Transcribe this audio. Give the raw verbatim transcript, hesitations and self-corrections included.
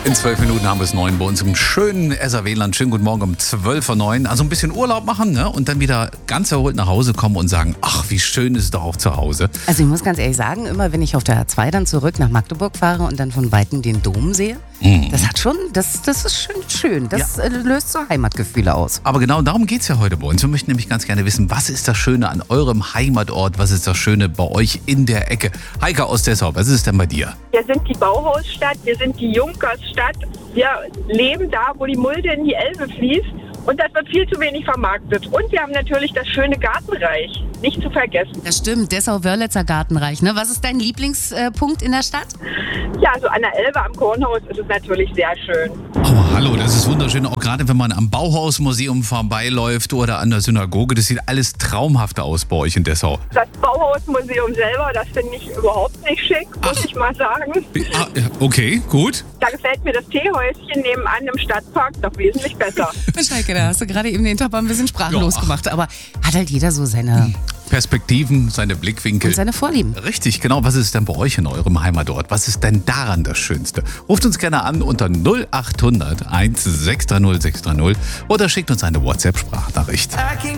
In zwölf Minuten haben wir es neun bei uns im schönen S R W-Land. Schönen guten Morgen um zwölf Uhr neun. Also ein bisschen Urlaub machen, ne? Und dann wieder ganz erholt nach Hause kommen und sagen, ach, wie schön ist es doch auch zu Hause. Also ich muss ganz ehrlich sagen, immer wenn ich auf der A zwei dann zurück nach Magdeburg fahre und dann von Weitem den Dom sehe, mhm. das hat schon, das, das ist schön schön. Das ja. löst so Heimatgefühle aus. Aber genau darum geht es ja heute bei uns. Wir möchten nämlich ganz gerne wissen, was ist das Schöne an eurem Heimatort? Was ist das Schöne bei euch in der Ecke? Heike aus Dessau, was ist es denn bei dir? Wir sind die Bauhausstadt, wir sind die Junkersstadt. Wir leben da, wo die Mulde in die Elbe fließt. Und das wird viel zu wenig vermarktet. Und wir haben natürlich das schöne Gartenreich, nicht zu vergessen. Das stimmt, Dessau-Wörlitzer Gartenreich. Ne? Was ist dein Lieblingspunkt in der Stadt? Ja, so an der Elbe am Kornhaus ist es natürlich sehr schön. Oh, hallo, das ist wunderschön. Auch gerade wenn man am Bauhausmuseum vorbeiläuft oder an der Synagoge. Das sieht alles traumhaft aus bei euch in Dessau. Das Bauhausmuseum selber, das finde ich überhaupt nicht schick, muss Ach. ich mal sagen. Ah, okay, gut. Da gefällt mir das Teehäuschen nebenan im Stadtpark doch wesentlich besser. Heike, da hast du gerade eben den Topper ein bisschen sprachlos ja. gemacht. Aber hat halt jeder so seine Perspektiven, seine Blickwinkel. Und seine Vorlieben. Richtig, genau. Was ist denn bei euch in eurem Heimatort? Was ist denn daran das Schönste? Ruft uns gerne an unter null acht hundert eins sechs drei null sechs drei null oder schickt uns eine WhatsApp-Sprachnachricht.